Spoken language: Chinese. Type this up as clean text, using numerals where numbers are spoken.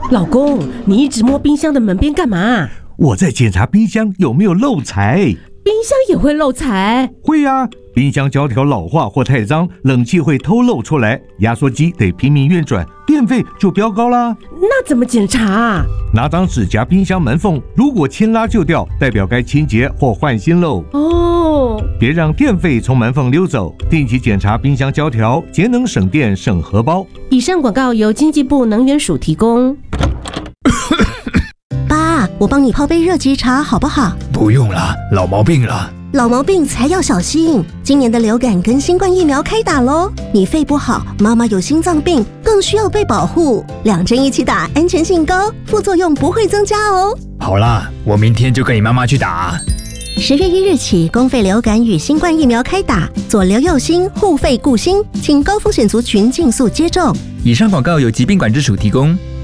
老公，你一直摸冰箱的门边干嘛？ 我在检查冰箱有没有漏财。 冰箱也会漏财？ 会啊，冰箱胶条老化或太脏，冷气会偷漏出来，压缩机得拼命运转，电费就飙高啦。 那怎么检查啊？ 拿张纸夹冰箱门缝，如果牵拉就掉，代表该清洁或换新漏。 哦， 别让电费从门缝溜走，定期检查冰箱胶条，节能省电省荷包。 以上广告由经济部能源署提供。 爸，我帮你泡杯热吉茶好不好？ 不用了，老毛病了。 老毛病才要小心，今年的流感跟新冠疫苗开打咯，你肺不好，妈妈有心脏病，更需要被保护。2针一起打，安全性高，副作用不会增加哦。 好啦，我明天就跟你妈妈去打。 10月1日起，公费流感与新冠疫苗开打，左流右心，护肺顾心，请高风险族群尽速接种。 以上广告由疾病管制署提供。